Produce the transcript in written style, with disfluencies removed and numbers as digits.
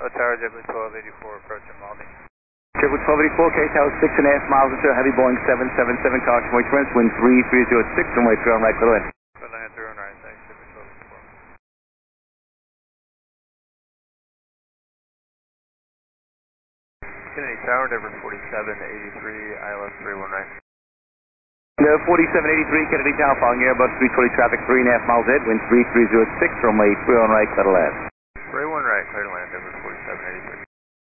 Tower, JetBlue 1284, approaching Maldi. JetBlue 1284, K Tower 6.5 miles into a heavy Boeing 777, caution wake winds, wind 3306, runway 3 on right, clear to land. Clear to land 3 on right, thanks, JetBlue 1284. Kennedy Tower, Denver 4783, ILS 31 right. No, 4783, Kennedy Tower, following Airbus 320 traffic, 3.5 miles ahead, wind 3306, runway 3 on right, clear to land.